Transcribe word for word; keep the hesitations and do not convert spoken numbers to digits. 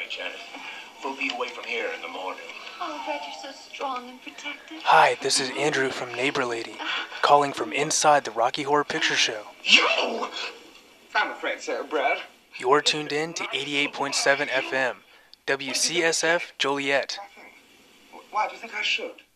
Janet. We'll be away from here in the morning. Oh, Brad, you're so strong and protective. Hi, this is Andrew from Neighbor Lady, calling from inside the Rocky Horror Picture Show. You! I'm afraid so, Brad. You're tuned in to eighty-eight point seven F M, W C S F Joliet. Why do you think I should?